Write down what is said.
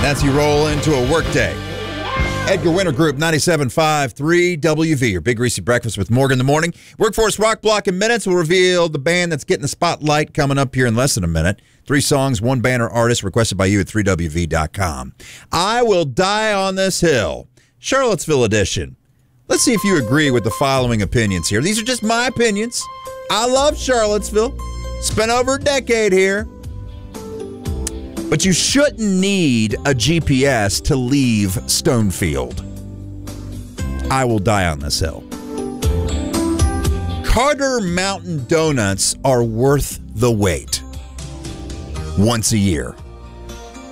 As you roll into a workday. Edgar Winter Group, 97.5, 3WV, your Big Greasy Breakfast with Morgan in the morning. Workforce Rock Block in minutes will reveal the band that's getting the spotlight coming up here in less than a minute. 3 songs, 1 band or artist requested by you at 3WV.com. I Will Die on This Hill, Charlottesville edition. Let's see if you agree with the following opinions here. These are just my opinions. I love Charlottesville. Spent over a decade here. But you shouldn't need a GPS to leave Stonefield. I Will Die on This Hill. Carter Mountain Donuts are worth the wait. Once a year.